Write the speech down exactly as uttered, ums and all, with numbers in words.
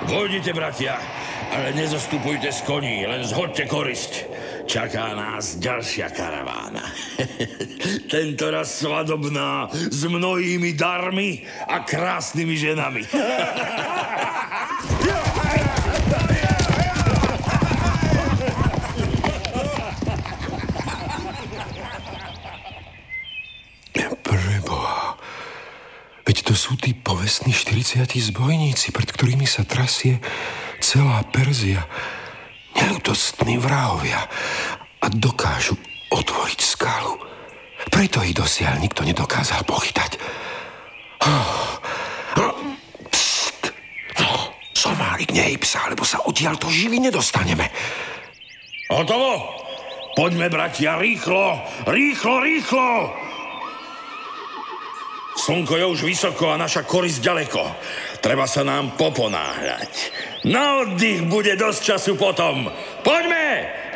Pôjdite, bratia, ale nezostupujte z koní, len zhoďte korisť. Čaká nás ďalšia karavána. Tento raz svadobná, s mnohými darmi a krásnymi ženami. Preboha, veď to sú tí povestní štyridsiati zbojníci, pred ktorými sa trasie celá Perzia. Neľutostní vrahovia a dokážu otvoriť skalu. Preto ich dosiaľ nikto nedokázal pochytať. Pst! No, somárik, nehyb sa, lebo sa odtiaľ to živí nedostaneme. Hotovo? Poďme, bratia, rýchlo, rýchlo, rýchlo! Slnko je už vysoko a naša korisť ďaleko. Treba sa nám poponáhľať. Na oddych bude dosť času potom. Poďme!